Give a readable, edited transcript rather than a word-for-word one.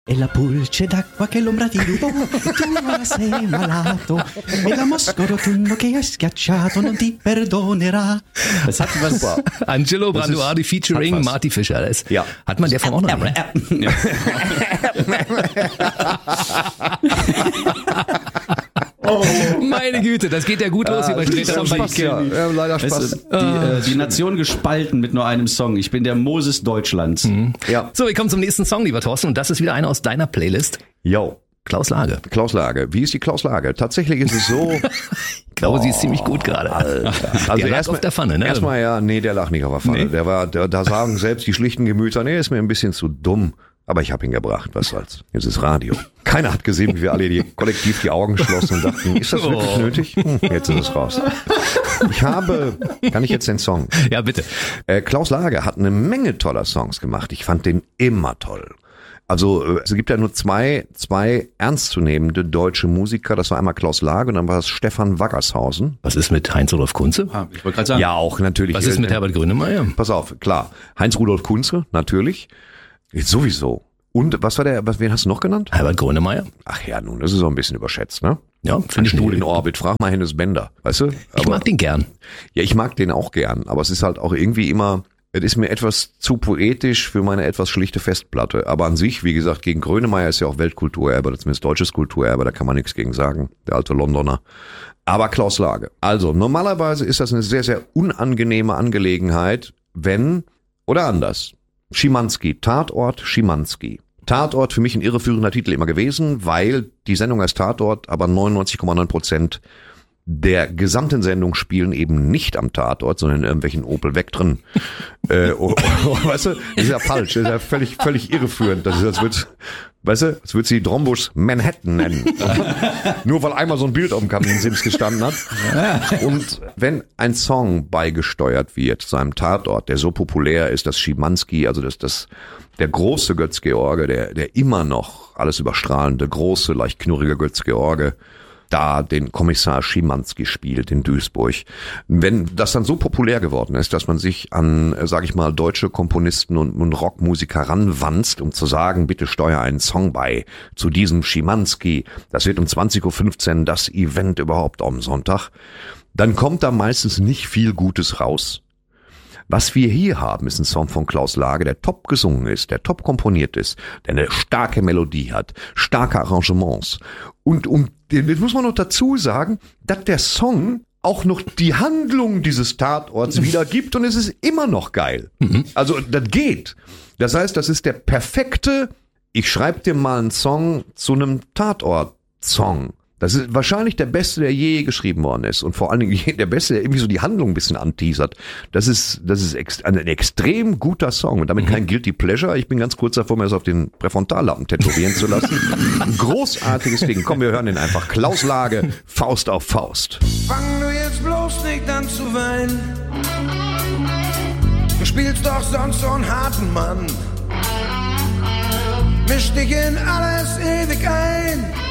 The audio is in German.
E la pulce d'acqua che l'ombra ti rubò, tu ora sei malato, e la mosca rotondo che hai schiacciato non ti perdonerà. Das hat was. Super. Angelo Branduardi featuring Marty Fischer. Das hat man der vom auch noch. Oh. Meine Güte, das geht ja gut los. Leider Spaß. Die Nation gespalten mit nur einem Song. Ich bin der Moses Deutschlands. Ja. So, wir kommen zum nächsten Song, lieber Thorsten. Und das ist wieder einer aus deiner Playlist. Jo. Klaus Lage. Klaus Lage. Wie ist die Klaus Lage? Tatsächlich ist es so. Ich glaube, sie ist ziemlich gut gerade. Also der lag auf der Pfanne, ne? Erstmal der lag nicht auf der Pfanne. Nee. Da sagen selbst die schlichten Gemüter, ist mir ein bisschen zu dumm. Aber ich habe ihn gebracht, was soll's. Jetzt ist Radio. Keiner hat gesehen, wie wir alle kollektiv die Augen schlossen und dachten, ist das wirklich nötig? Jetzt ist es raus. Kann ich jetzt den Song? Ja, bitte. Klaus Lage hat eine Menge toller Songs gemacht. Ich fand den immer toll. Also es gibt ja nur zwei ernstzunehmende deutsche Musiker. Das war einmal Klaus Lage und dann war es Stefan Waggershausen. Was ist mit Heinz-Rudolf Kunze? Ich wollte gerade sagen. Ja, auch natürlich. Was ist mit Herbert Grönemeyer? Pass auf, klar. Heinz-Rudolf Kunze, natürlich. Sowieso. Und wen hast du noch genannt? Herbert Grönemeyer. Ach ja, nun, das ist auch ein bisschen überschätzt, ne? Ja, Ein Stuhl in Orbit. Frag mal Hennes Bender, weißt du? Ich mag den gern. Ja, ich mag den auch gern, aber es ist halt auch irgendwie immer, es ist mir etwas zu poetisch für meine etwas schlichte Festplatte. Aber an sich, wie gesagt, gegen Grönemeyer ist ja auch Weltkulturerbe, oder zumindest deutsches Kulturerbe, da kann man nichts gegen sagen, der alte Londoner. Aber Klaus Lage. Also, normalerweise ist das eine sehr, sehr unangenehme Angelegenheit, oder anders. Schimanski, Tatort Schimanski. Tatort für mich ein irreführender Titel immer gewesen, weil die Sendung heißt Tatort, aber 99,9% der gesamten Sendung spielen eben nicht am Tatort, sondern in irgendwelchen Opel Vectren. Weißt du, das ist ja falsch, das ist ja völlig irreführend. Das wird sie Drombus Manhattan nennen. Nur weil einmal so ein Bild auf dem Kaminsims gestanden hat. Und wenn ein Song beigesteuert wird zu einem Tatort, der so populär ist, dass Schimanski, also der große Götz-George, der immer noch alles überstrahlende, große, leicht knurrige Götz-George, da den Kommissar Schimanski spielt in Duisburg. Wenn das dann so populär geworden ist, dass man sich an, sag ich mal, deutsche Komponisten und Rockmusiker ranwanzt, um zu sagen, bitte steuer einen Song bei zu diesem Schimanski, das wird um 20.15 Uhr das Event überhaupt am Sonntag, dann kommt da meistens nicht viel Gutes raus. Was wir hier haben, ist ein Song von Klaus Lage, der top gesungen ist, der top komponiert ist, der eine starke Melodie hat, starke Arrangements. Und jetzt muss man noch dazu sagen, dass der Song auch noch die Handlung dieses Tatorts wiedergibt und es ist immer noch geil. Also das geht. Das heißt, das ist der perfekte, ich schreibe dir mal einen Song zu einem Tatort-Song. Das ist wahrscheinlich der beste, der je geschrieben worden ist. Und vor allen Dingen der beste, der irgendwie so die Handlung ein bisschen anteasert. Das ist ein extrem guter Song. Und damit kein Guilty Pleasure. Ich bin ganz kurz davor, mir das auf den Präfrontallappen tätowieren zu lassen. Ein großartiges Ding. Komm, wir hören den einfach. Klaus Lage, Faust auf Faust. Fang du jetzt bloß nicht an zu weinen. Du spielst doch sonst so einen harten Mann. Misch dich in alles ewig ein.